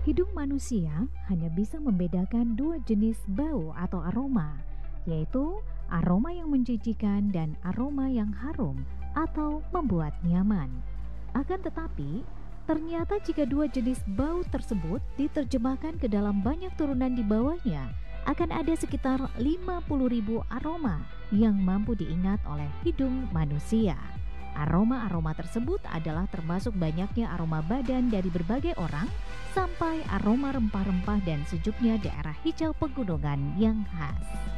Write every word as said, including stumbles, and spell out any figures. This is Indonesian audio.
Hidung manusia hanya bisa membedakan dua jenis bau atau aroma, yaitu aroma yang menjijikan dan aroma yang harum atau membuat nyaman. Akan tetapi, ternyata jika dua jenis bau tersebut diterjemahkan ke dalam banyak turunan di bawahnya, akan ada sekitar lima puluh ribu aroma yang mampu diingat oleh hidung manusia. Aroma-aroma tersebut adalah termasuk banyaknya aroma badan dari berbagai orang sampai aroma rempah-rempah dan sejuknya daerah hijau pegunungan yang khas.